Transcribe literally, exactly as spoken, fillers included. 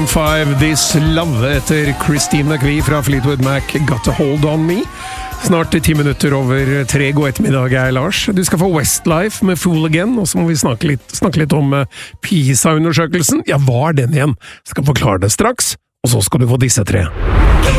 five, This Love etter Christine McVie fra Fleetwood Mac, Got to Hold on Me. Snart ti minutter over tre, god ettermiddag er Lars. Du skal få Westlife med Fool Again, og så må vi snakke litt, snakke litt om PISA-undersøkelsen. Ja, hva er den igjen? Skal forklare det straks, og så skal du få disse tre.